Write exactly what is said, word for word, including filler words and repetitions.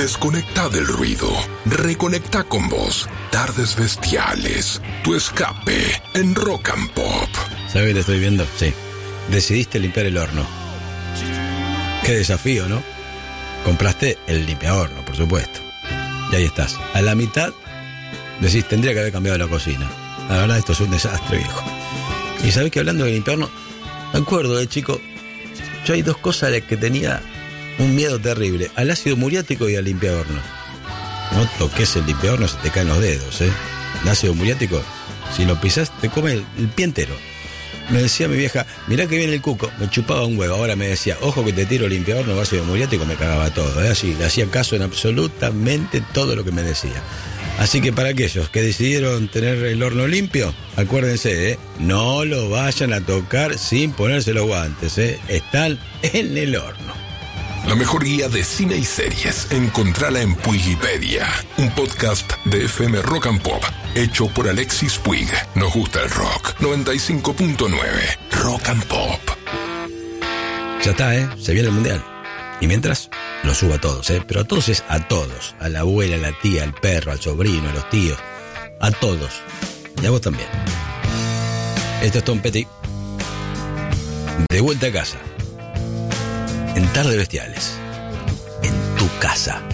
Desconecta del ruido. Reconecta con vos. Tardes bestiales. Tu escape en Rock and Pop. ¿Sabes qué te estoy viendo? Sí. Decidiste limpiar el horno. Qué desafío, ¿no? Compraste el limpiahorno, por supuesto. Y ahí estás. A la mitad decís, tendría que haber cambiado la cocina. La verdad, esto es un desastre, viejo. Y sabés que hablando de limpiarnos, me acuerdo de chico, yo hay dos cosas a las que tenía un miedo terrible: al ácido muriático y al limpiahornos. No toques el limpiahornos, se te caen los dedos, ¿eh? El ácido muriático, si lo pisás, te come el, el pie entero. Me decía mi vieja, mirá que viene el cuco, me chupaba un huevo. Ahora me decía, ojo que te tiro el limpiahornos, ácido muriático, me cagaba todo, ¿eh? Así, le hacía caso en absolutamente todo lo que me decía. Así que para aquellos que decidieron tener el horno limpio, acuérdense, ¿eh? No lo vayan a tocar sin ponerse los guantes, ¿eh? Están en el horno. La mejor guía de cine y series, encontrala en Puigipedia, un podcast de F M Rock and Pop, hecho por Alexis Puig. Nos gusta el rock. noventa y cinco punto nueve Rock and Pop. Ya está, ¿eh? Se viene el mundial. Y mientras, lo subo a todos, ¿eh? Pero a todos es a todos. A la abuela, a la tía, al perro, al sobrino, a los tíos. A todos. Y a vos también. Esto es Tom Petty. De vuelta a casa. En Tardes Bestiales. En tu casa.